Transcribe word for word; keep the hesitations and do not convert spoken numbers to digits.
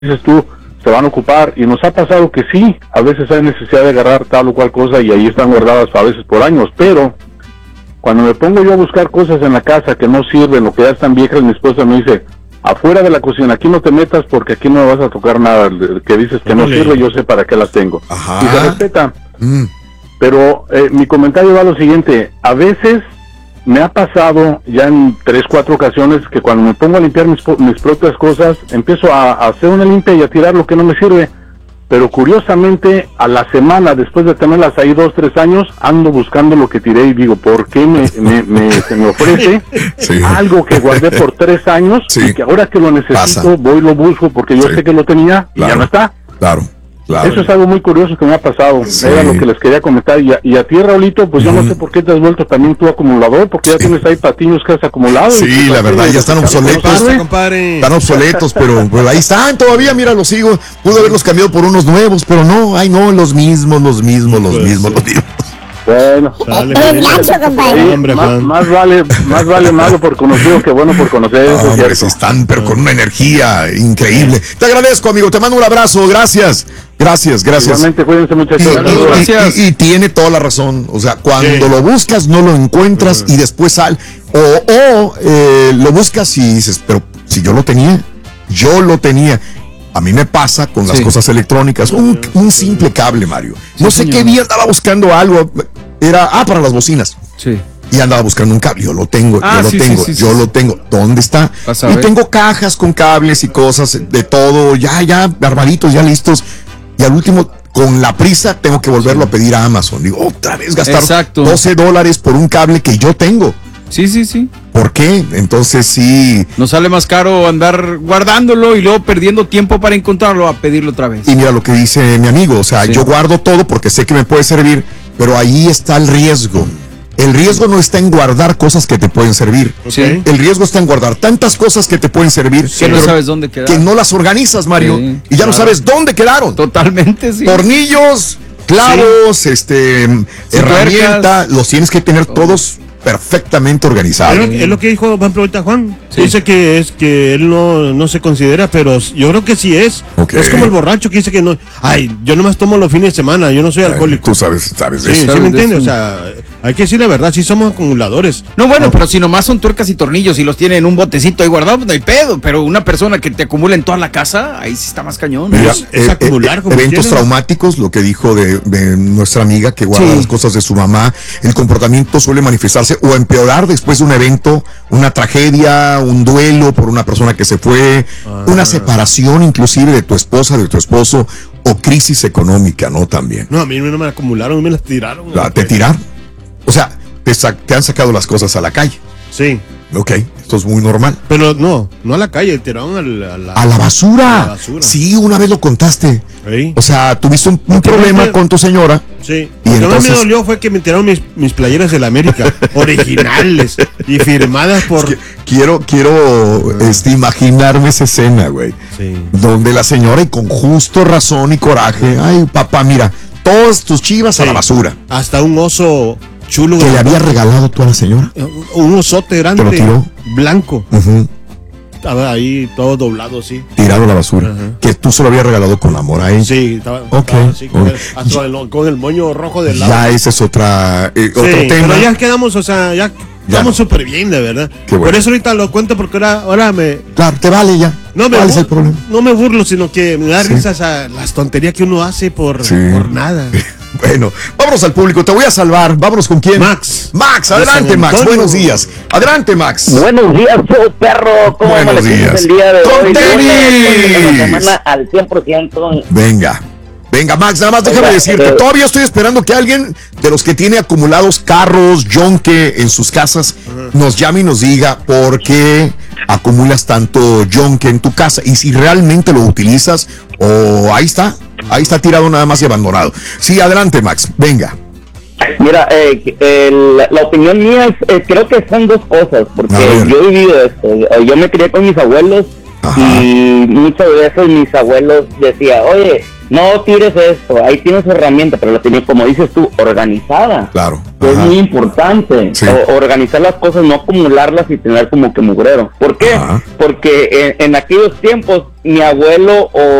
dices tú, se van a ocupar, y nos ha pasado que sí, a veces hay necesidad de agarrar tal o cual cosa y ahí están guardadas a veces por años, pero cuando me pongo yo a buscar cosas en la casa que no sirven o que ya están viejas, mi esposa me dice, afuera de la cocina, aquí no te metas porque aquí no me vas a tocar nada, que dices que no Ole. sirve, yo sé para qué las tengo. Ajá. Y se respeta. Mm. Pero eh, mi comentario va a lo siguiente, a veces me ha pasado ya en tres, cuatro ocasiones que cuando me pongo a limpiar mis, mis propias cosas, empiezo a, a hacer una limpia y a tirar lo que no me sirve, pero curiosamente a la semana, después de tenerlas ahí dos, tres años, ando buscando lo que tiré y digo, ¿por qué me, me, me, se me ofrece Sí. algo que guardé por tres años Sí. y que ahora que lo necesito Pasa. voy y lo busco porque yo Sí. sé que lo tenía y Claro. ya no está? Claro, claro. Eso es algo muy curioso que me ha pasado, Sí. era lo que les quería comentar. Y a, y a ti, Raulito, pues yo no Ujú. sé por qué te has vuelto también tu acumulador, porque ya tienes ahí patiños que has acumulado. Sí, y pues, la verdad, ya están obsoletos. Basta, compadre. Están obsoletos, pero pues, ahí están todavía, mira, los sigo. Pude haberlos cambiado por unos nuevos, pero no, ay no, los mismos, los mismos, los Pues, mismos, sí. los mismos. Bueno, Sale, Eres bien. gacho, compadre. sí, hombre, más, Juan. más vale más vale malo por conocido que bueno por conocer, eso es Hombre, cierto. sí están, pero con una energía increíble. Te agradezco, amigo, te mando un abrazo, gracias. Gracias, gracias. Igualmente, cuídense Y, muchachos. Saludos, Saludos. gracias. y- y tiene toda la razón. O sea, cuando Sí. lo buscas, no lo encuentras y después sal. O, o eh, lo buscas y dices, pero si yo lo tenía, yo lo tenía. A mí me pasa con las Sí. cosas electrónicas. Un, un simple cable, Mario. No Sí, sé señor. qué día andaba buscando algo. Era, ah, para las bocinas. Sí. Y andaba buscando un cable, yo lo tengo, Ah, yo lo sí, sí, tengo, sí, yo sí. lo tengo. ¿Dónde está? Vas a Y ver. tengo cajas con cables y cosas de todo, ya, ya, armaditos, ya listos. Y al último, con la prisa, tengo que volverlo a pedir a Amazon. Digo, otra vez gastar Exacto. doce dólares por un cable que yo tengo. Sí, sí, sí. ¿Por qué? Entonces sí. Nos sale más caro andar guardándolo y luego perdiendo tiempo para encontrarlo a pedirlo otra vez. Y mira lo que dice mi amigo, o sea, Sí. yo guardo todo porque sé que me puede servir, pero ahí está el riesgo. El riesgo no está en guardar cosas que te pueden servir. Sí. El riesgo está en guardar tantas cosas que te pueden servir Que no pero sabes dónde quedar. que no las organizas, Mario, Sí, y ya no claro. sabes dónde quedaron. Totalmente, sí. Tornillos, clavos, este, herramienta, tuercas. los tienes que tener todos perfectamente Es organizados. lo, es lo que dijo, por ejemplo, ahorita Juan. Sí. Dice que es que él no, no se considera, pero yo creo que sí es. Ok. Es como el borracho que dice que no. Ay, yo nomás tomo los fines de semana, yo no soy alcohólico. Tú sabes, sabes de Sí, eso. sí me ¿Sabes de entiendes. O eso? sea, hay que decir la verdad, sí somos acumuladores. No, bueno, pero si nomás son tuercas y tornillos y los tiene en un botecito ahí guardado, pues no hay pedo. Pero una persona que te acumula en toda la casa, ahí sí está más cañón. Mira, Es- es acumular, como eventos quieren. traumáticos, lo que dijo de, de nuestra amiga que guarda Sí. las cosas de su mamá, el comportamiento suele manifestarse o empeorar después de un evento, una tragedia, un duelo por una persona que se fue, Ah. una separación inclusive de tu esposa, de tu esposo, o crisis económica, ¿no? También. No, a mí no me acumularon, me las tiraron. La, te tirar. O sea, te, sa- te han sacado las cosas a la calle. Sí, Ok, esto es muy normal. pero no, no a la calle, tiraron al- a la. A la basura. A la basura. Sí, una vez lo contaste. Sí. O sea, tuviste un, un Lo que problema me- con tu señora. Sí. Y Lo que más me entonces- dolió fue que me tiraron mis, mis playeras de la América, originales y firmadas por. Que- Quiero, quiero este, imaginarme esa escena, güey. Sí. Donde la señora, y con justo razón y coraje, ay, papá, mira, todas tus chivas a Sí. la basura. Hasta un oso chulo. Que le grande. había regalado tú a la señora. Un osote grande. ¿Te lo tiró? Blanco. Ujú. Estaba ahí todo doblado así. Tirado a la basura. Ajá. Que tú se lo había regalado con amor a ella. Sí, estaba, Ok. estaba así, con, Ok. el, hasta el- con el moño rojo del lado. Ya ese es otra, eh, Sí, otro tema. pero ya quedamos, o sea, ya, Ya estamos no. súper bien, de verdad. Qué bueno. Por eso ahorita lo cuento porque ahora, ahora me. Claro, te vale ya. No me, ¿Cuál es bur- el problema? no me burlo, sino que me da Sí. risas a las tonterías que uno hace por, Sí. por nada. Bueno, vámonos al público, te voy a salvar. Vámonos con quién. Max. Max, De adelante, San Max. Antonio. Buenos días. Adelante, Max. Buenos días, show perro. ¿Cómo Buenos amanecimos días. el día de ¡Con hoy? tenis! Lunes, la semana al cien por ciento. Venga. Venga, Max, nada más déjame Oiga, decirte, eh, todavía estoy esperando que alguien de los que tiene acumulados carros, yonque en sus casas, nos llame y nos diga por qué acumulas tanto yonque en tu casa y si realmente lo utilizas o ahí está, ahí está tirado nada más y abandonado. Sí, adelante, Max, venga. Mira, eh, el- la opinión mía es, eh, creo que son dos cosas, porque A ver. yo he vivido esto. Eh, Yo me crié con mis abuelos Ajá. y muchas veces mis abuelos decían, oye, no tires esto, ahí tienes herramienta, pero la tienes, como dices tú, organizada. Claro. Es Ajá. muy importante, Sí. o, organizar las cosas, no acumularlas y tener como que mugrero. ¿Por qué? Ajá. Porque en, en aquellos tiempos mi abuelo o